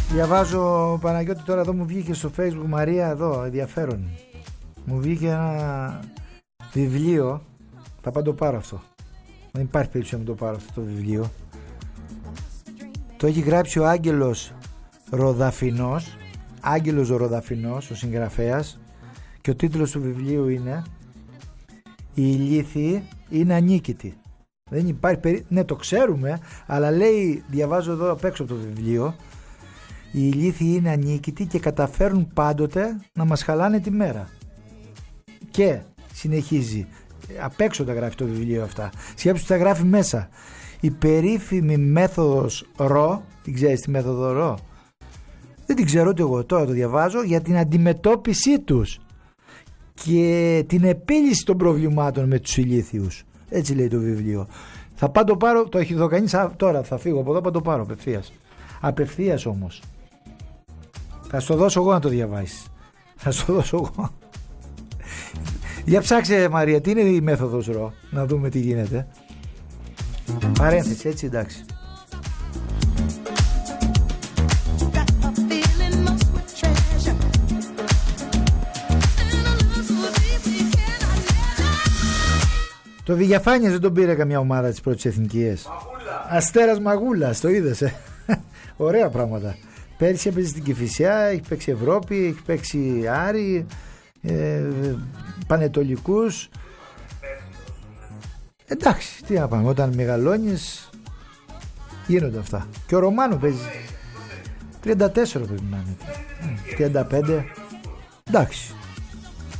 Διαβάζω, Παναγιώτη, τώρα εδώ μου βγήκε στο Facebook, Μαρία, εδώ, ενδιαφέρον. Μου βγήκε ένα βιβλίο. Θα πάω το πάρω αυτό. Δεν υπάρχει περίπτωση να μην το πάρω αυτό το βιβλίο. Το έχει γράψει ο Άγγελος Ροδαφινός. Άγγελος Ροδαφινός, ο συγγραφέας. Και ο τίτλος του βιβλίου είναι «Οι ηλίθιοι είναι ανίκητοι». Δεν υπάρχει ναι, το ξέρουμε, αλλά λέει, διαβάζω εδώ απ' έξω το βιβλίο, οι ηλίθιοι είναι ανίκητοι και καταφέρουν πάντοτε να μας χαλάνε τη μέρα. Και συνεχίζει, απ' έξω τα γράφει το βιβλίο αυτά. Σκέψου τα γράφει μέσα. Η περίφημη μέθοδος ρο, την ξέρεις τη μέθοδο ρο? Δεν την ξέρω ούτε εγώ, τώρα το διαβάζω, για την αντιμετώπιση τους και την επίλυση των προβλημάτων με τους ηλίθιους. Έτσι λέει το βιβλίο. Θα πάω το πάρω, το έχει δω κανείς, τώρα θα φύγω από εδώ, πάω το πάρω απευθείας όμως. Θα στο δώσω εγώ να το διαβάσεις. Θα στο δώσω εγώ. Για ψάξε, Μαρία, τι είναι η μέθοδος ρο, να δούμε τι γίνεται. Παρένθεση, έτσι, εντάξει. Το Βηγιαφάνιας δεν τον πήρε καμιά ομάδα της πρώτης εθνικής? Αστέρας Μαγούλας, το είδες? Ωραία πράγματα. Πέρσι έπαιζε στην Κηφισιά, έχει παίξει Ευρώπη, έχει παίξει Άρη, Πανετολικούς. Εντάξει, τι να πάμε, όταν μεγαλώνεις γίνονται αυτά. Και ο Ρωμάνο παίζει 34 πρέπει να είναι, 35. Εντάξει.